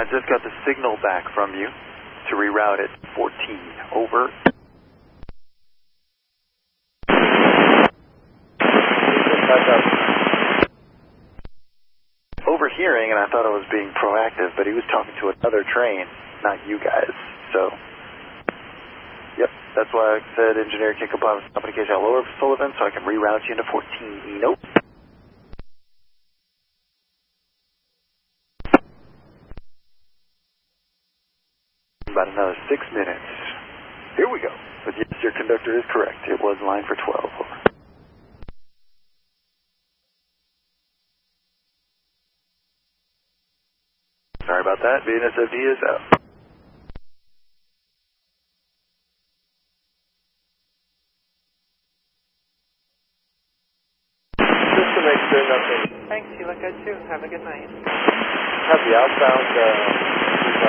I just got the signal back from you to reroute at 14. Over. Overhearing, and I thought I was being proactive, but he was talking to another train, not you guys. So, yep, that's why I said engineer can comply with communication all over Sullivan so I can reroute you into 14. Nope. About another 6 minutes. Here we go. But yes, your conductor is correct. It was line for 12. Over. Sorry about that. VNSFD is out. Just to make sure nothing. Thanks, you look good too. Have a good night. Have the outbound